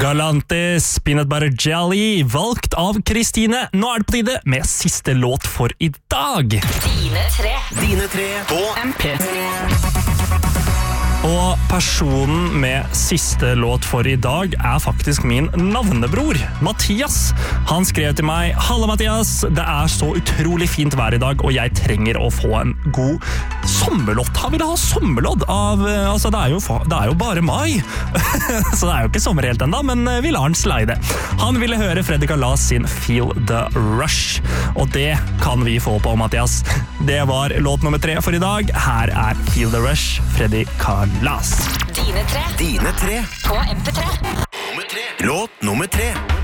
Galantis, Peanut Butter Jelly, valgt av Kristine. Nå er det på tide med siste låt for i dag. Dine tre på MP3. Og personen med siste låt for i dag er faktisk min navnebror, Mathias. Han skrev til meg: «Halla Mathias, det er så utrolig fint vær i dag, og jeg trenger å få en god sommerlåt.» Han ville ha sommerlåt av, altså det er jo bare mai, så det er jo ikke sommer helt enda, men vi lar han slide. Han ville høre Freddy Kalas sin Feel the Rush, og det kan vi få på, Mathias. Det var låt nummer 3 for i dag. Her er Feel the Rush, Freddy Kalas. Dine tre Dine tre på MP3. Låt nummer 3.